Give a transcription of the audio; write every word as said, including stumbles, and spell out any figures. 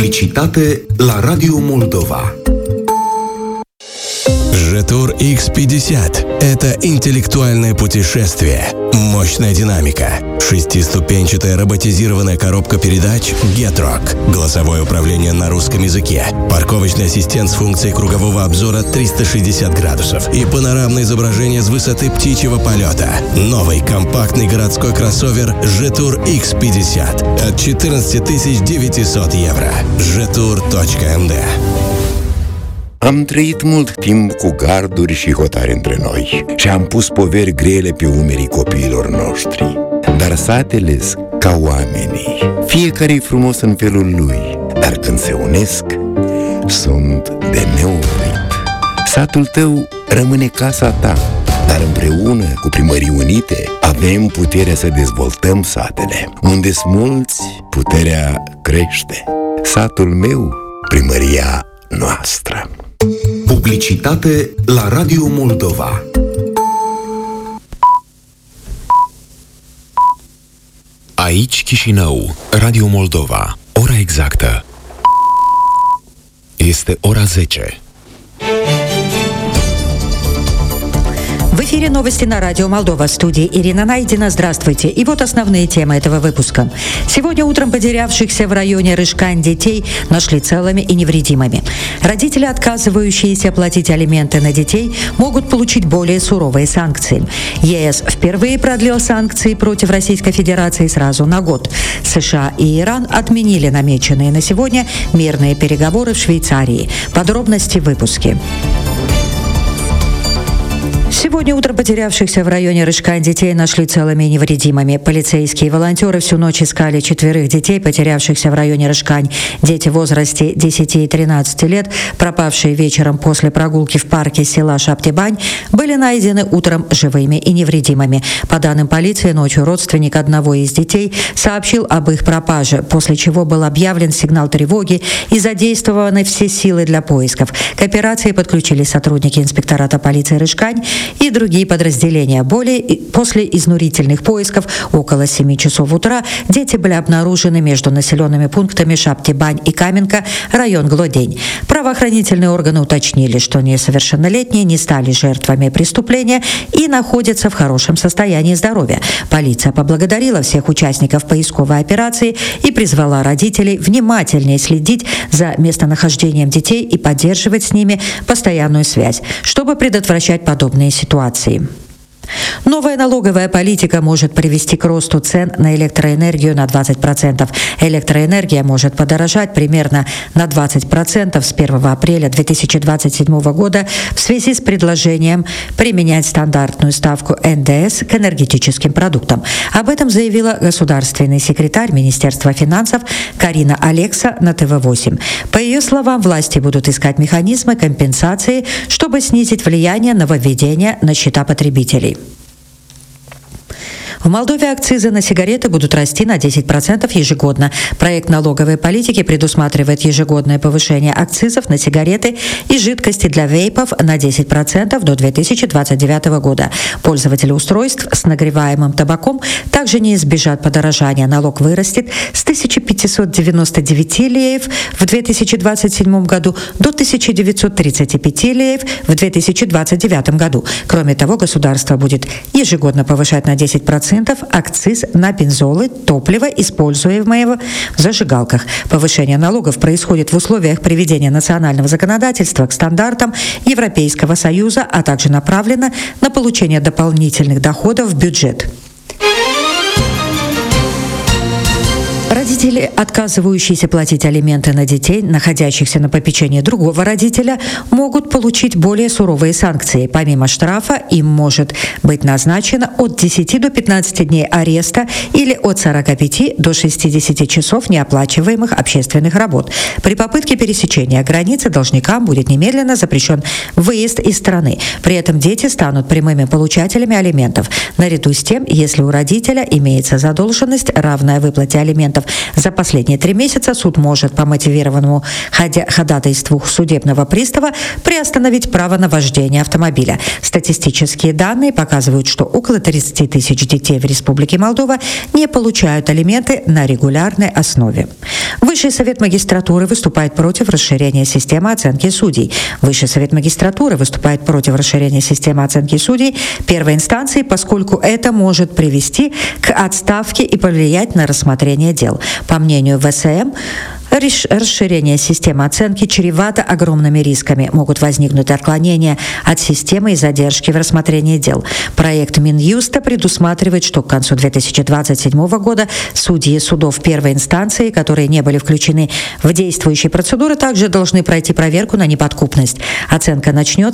Publicitate la Radio Moldova. Jetur икс пятьдесят – это интеллектуальное путешествие, мощная динамика, шестиступенчатая роботизированная коробка передач Getrock, голосовое управление на русском языке, парковочный ассистент с функцией кругового обзора триста шестьдесят градусов и панорамное изображение с высоты птичьего полета. Новый компактный городской кроссовер Jetur икс пятьдесят от четырнадцать тысяч девятьсот евро. jetur точка эм дэ. Am trăit mult timp cu garduri și hotare între noi și am pus poveri grele pe umerii copiilor noștri. Dar satele ca oamenii, fiecare-i frumos în felul lui, dar când se unesc, sunt de neoprit. Satul tău rămâne casa ta, dar împreună cu Primării Unite avem puterea să dezvoltăm satele. Unde sunt mulți, puterea crește. Satul meu, primăria noastră. Publicitate la Radio Moldova. Aici Chișinău, Radio Moldova. Ora exactă este ora zece. В эфире новости на радио Молдова. В студии Ирина Найдина. Здравствуйте. И вот основные темы этого выпуска. Сегодня утром потерявшихся в районе Рыжкань детей нашли целыми и невредимыми. Родители, отказывающиеся платить алименты на детей, могут получить более суровые санкции. ЕС впервые продлил санкции против Российской Федерации сразу на год. США и Иран отменили намеченные на сегодня мирные переговоры в Швейцарии. Подробности в выпуске. Сегодня утром потерявшихся в районе Рыжкань детей нашли целыми и невредимыми. Полицейские и волонтеры всю ночь искали четверых детей, потерявшихся в районе Рыжкань. Дети в возрасте десяти и тринадцати лет, пропавшие вечером после прогулки в парке села Шаптибань, были найдены утром живыми и невредимыми. По данным полиции, ночью родственник одного из детей сообщил об их пропаже, после чего был объявлен сигнал тревоги и задействованы все силы для поисков. К операции подключились сотрудники инспектората полиции Рыжкань и другие подразделения. Более после изнурительных поисков около семи часов утра дети были обнаружены между населенными пунктами Шаптибань и Каменка, район Глодень. Правоохранительные органы уточнили, что несовершеннолетние не стали жертвами преступления и находятся в хорошем состоянии здоровья. Полиция поблагодарила всех участников поисковой операции и призвала родителей внимательнее следить за местонахождением детей и поддерживать с ними постоянную связь, чтобы предотвращать подобные ситуации. Новая налоговая политика может привести к росту цен на электроэнергию на двадцать процентов. Электроэнергия может подорожать примерно на двадцать процентов с первого апреля две тысячи двадцать седьмого года в связи с предложением применять стандартную ставку эн дэ эс к энергетическим продуктам. Об этом заявила государственный секретарь Министерства финансов Карина Алекса на тэ вэ восемь. По ее словам, власти будут искать механизмы компенсации, чтобы снизить влияние нововведения на счета потребителей. В Молдове акцизы на сигареты будут расти на десять процентов ежегодно. Проект налоговой политики предусматривает ежегодное повышение акцизов на сигареты и жидкости для вейпов на десять процентов до две тысячи двадцать девятого года. Пользователи устройств с нагреваемым табаком также не избежат подорожания. Налог вырастет с тысяча пятьсот девяносто девять леев в две тысячи двадцать седьмом году до тысяча девятьсот тридцать пять леев в две тысячи двадцать девятом году. Кроме того, государство будет ежегодно повышать на десять процентов акциз на бензолы, топливо, используемое в зажигалках. Повышение налогов происходит в условиях приведения национального законодательства к стандартам Европейского Союза, а также направлено на получение дополнительных доходов в бюджет. Родители, отказывающиеся платить алименты на детей, находящихся на попечении другого родителя, могут получить более суровые санкции. Помимо штрафа, им может быть назначено от десяти до пятнадцати дней ареста или от сорока пяти до шестидесяти часов неоплачиваемых общественных работ. При попытке пересечения границы должникам будет немедленно запрещен выезд из страны. При этом дети станут прямыми получателями алиментов. Наряду с тем, если у родителя имеется задолженность, равная выплате алиментов документов. За последние три месяца суд может по мотивированному ходатайству судебного пристава приостановить право на вождение автомобиля. Статистические данные показывают, что около тридцать тысяч детей в Республике Молдова не получают алименты на регулярной основе. Высший совет магистратуры выступает против расширения системы оценки судей. Высший совет магистратуры выступает против расширения системы оценки судей первой инстанции, поскольку это может привести к отставке и повлиять на рассмотрение дел. По мнению ВСМ, расширение системы оценки чревато огромными рисками. Могут возникнуть отклонения от системы и задержки в рассмотрении дел. Проект Минюста предусматривает, что к концу две тысячи двадцать седьмого года судьи судов первой инстанции, которые не были включены в действующие процедуры, также должны пройти проверку на неподкупность. Оценка начнется